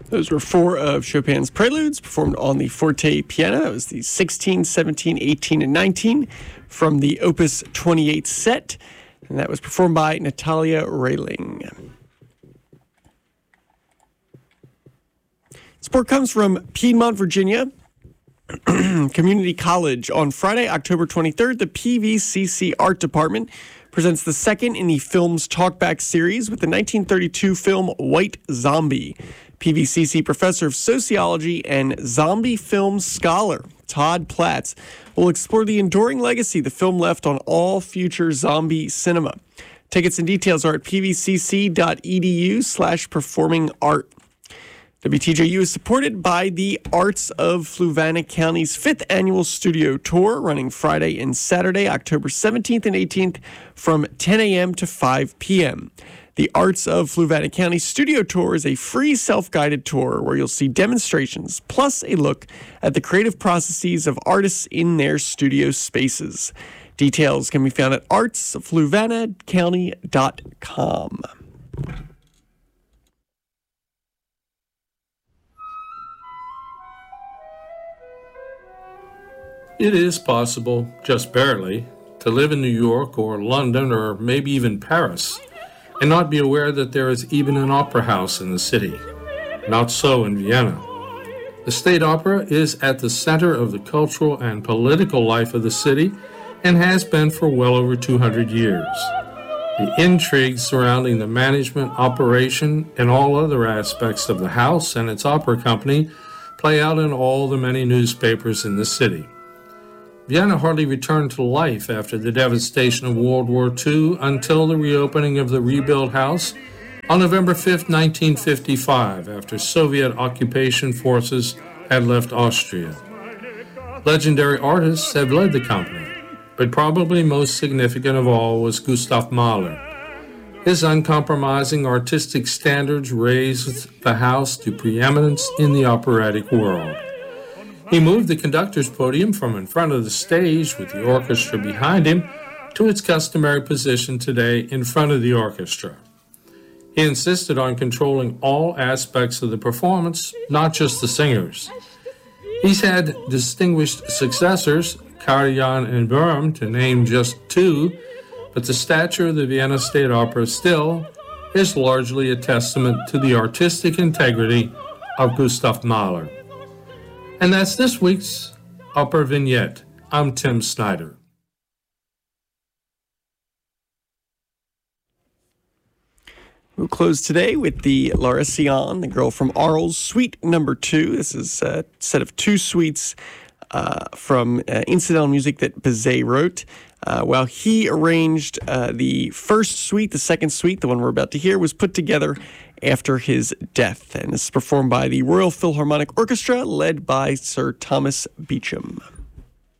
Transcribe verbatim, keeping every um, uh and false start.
Those were four of Chopin's preludes performed on the forte piano. That was the sixteen, seventeen, eighteen, and nineteen from the Opus twenty-eight set. And that was performed by Natalia Railing. Support comes from Piedmont, Virginia Community College. On Friday, October twenty-third, the P V C C Art Department presents the second in the Films Talkback series with the nineteen thirty-two film White Zombie. P V C C professor of sociology and zombie film scholar Todd Platts will explore the enduring legacy the film left on all future zombie cinema. Tickets and details are at pvcc.edu slash performing art. W T J U is supported by the Arts of Fluvanna County's fifth annual studio tour, running Friday and Saturday, October seventeenth and eighteenth from ten a.m. to five p.m. The Arts of Fluvanna County Studio Tour is a free self-guided tour where you'll see demonstrations, plus a look at the creative processes of artists in their studio spaces. Details can be found at arts of fluvanna county dot com. It is possible, just barely, to live in New York or London or maybe even Paris and not be aware that there is even an opera house in the city. Not so in Vienna. The State Opera is at the center of the cultural and political life of the city and has been for well over two hundred years. The intrigues surrounding the management, operation, and all other aspects of the house and its opera company play out in all the many newspapers in the city. Vienna hardly returned to life after the devastation of World War Two until the reopening of the rebuilt house on November fifth, nineteen fifty-five, after Soviet occupation forces had left Austria. Legendary artists have led the company, but probably most significant of all was Gustav Mahler. His uncompromising artistic standards raised the house to preeminence in the operatic world. He moved the conductor's podium from in front of the stage with the orchestra behind him to its customary position today in front of the orchestra. He insisted on controlling all aspects of the performance, not just the singers. He's had distinguished successors, Karajan and Böhm, to name just two, but the stature of the Vienna State Opera still is largely a testament to the artistic integrity of Gustav Mahler. And that's this week's Opera Vignette. I'm Tim Snyder. We'll close today with the L'Arasion, the girl from Arles, suite number two. This is a set of two suites uh, from uh, incidental music that Bizet wrote. Uh, while he arranged uh, the first suite, the second suite, the one we're about to hear, was put together after his death. And this is performed by the Royal Philharmonic Orchestra, led by Sir Thomas Beecham.